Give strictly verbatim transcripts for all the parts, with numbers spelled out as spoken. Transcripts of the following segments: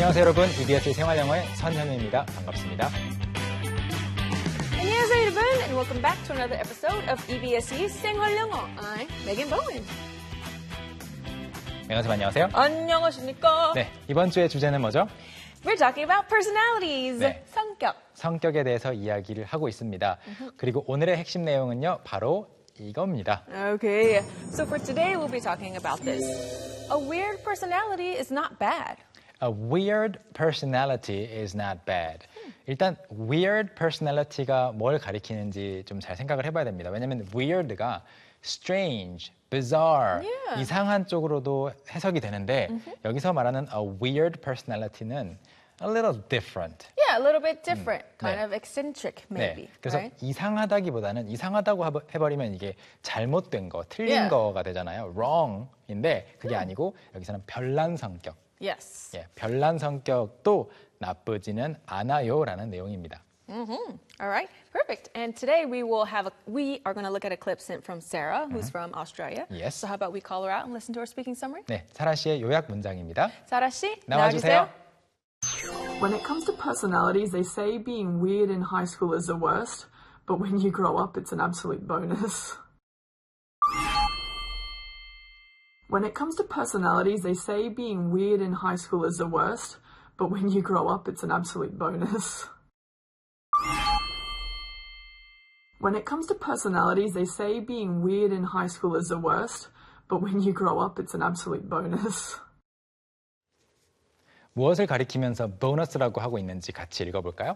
안녕하세요 여러분, 이비에스 생활영어의 선현우입니다. 반갑습니다. 안녕하세요 여러분, and welcome back to another episode of 이비에스의 생활영어. I'm Megan Bowen. 네, 선생님 안녕하세요. 안녕하십니까? 네, 이번 주의 주제는 뭐죠? We're talking about personalities. 네. 성격. 성격에 대해서 이야기를 하고 있습니다. 그리고 오늘의 핵심 내용은요, 바로 이겁니다. Okay, so for today we'll be talking about this. A weird personality is not bad. A weird personality is not bad. 일단 weird personality가 뭘 가리키는지 좀 잘 생각을 해봐야 됩니다. 왜냐하면 weird가 strange, bizarre, Yeah. 이상한 쪽으로도 해석이 되는데 mm-hmm. 여기서 말하는 a weird personality는 a little different. Yeah, a little bit different. 음, kind 네. of eccentric, maybe. 네, 그래서 right? 이상하다기보다는 이상하다고 해버- 해버리면 이게 잘못된 거, 틀린 Yeah. 거가 되잖아요. wrong인데 그게 아니고 여기서는 별난 성격. Yes. 예, 별난 성격도 나쁘지는 않아요라는 내용입니다. Mm-hmm. All right, perfect. And today we will have a, we are going to look at a clip sent from Sarah, who's from Australia. Yes. So how about we call her out and listen to her speaking summary? 네, 사라 씨의 요약 문장입니다. 사라 씨, 나와주세요. When it comes to personalities, they say being weird in high school is the worst, but when you grow up, it's an absolute bonus. When it comes to personalities, they say being weird in high school is the worst, but when you grow up, it's an absolute bonus. When it comes to personalities, they say being weird in high school is the worst, but when you grow up, it's an absolute bonus. 무엇을 가리키면서 보너스라고 하고 있는지 같이 읽어볼까요?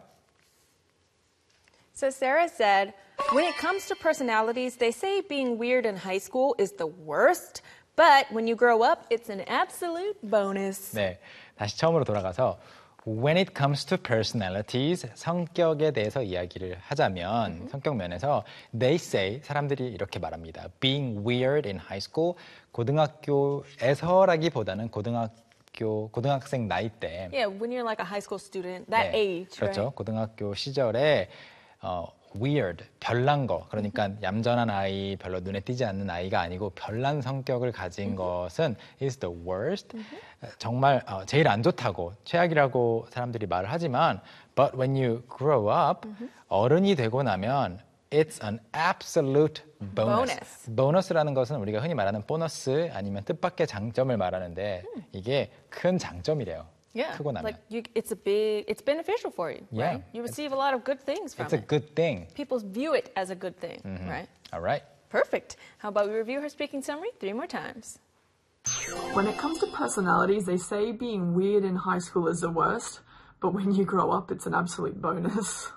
So Sarah said, when it comes to personalities, they say being weird in high school is the worst, but when you grow up, it's an absolute bonus. 네, 다시 처음으로 돌아가서 When it comes to personalities, 성격에 대해서 이야기를 하자면 mm-hmm. 성격 면에서 they say, 사람들이 이렇게 말합니다. Being weird in high school, 고등학교에서라기보다는 고등학교, 고등학생 나이 때 Yeah, when you're like a high school student, that 네, age, 그렇죠. right? 고등학교 시절에 어, weird, 별난 거, 그러니까 얌전한 아이, 별로 눈에 띄지 않는 아이가 아니고 별난 성격을 가진 것은 is the worst. 정말 어, 제일 안 좋다고, 최악이라고 사람들이 말을 하지만 but when you grow up, 어른이 되고 나면 it's an absolute bonus. Bonus. 보너스라는 것은 우리가 흔히 말하는 보너스 아니면 뜻밖의 장점을 말하는데 이게 큰 장점이래요. Yeah, 크고 나면. like you, it's a big, it's beneficial for you, Yeah. right? You receive a lot of good things from It's a it. good thing. People view it as a good thing, Mm-hmm. right? All right. Perfect. How about we review her speaking summary three more times? When it comes to personalities, they say being weird in high school is the worst, but when you grow up, it's an absolute bonus.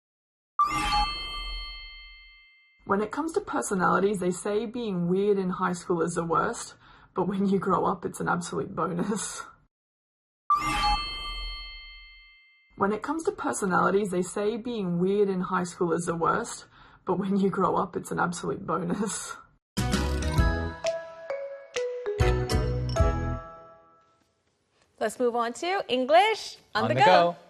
When it comes to personalities, they say being weird in high school is the worst, but when you grow up, it's an absolute bonus. When it comes to personalities, they say being weird in high school is the worst, but when you grow up, it's an absolute bonus. Let's move on to English on, On the, the go. go.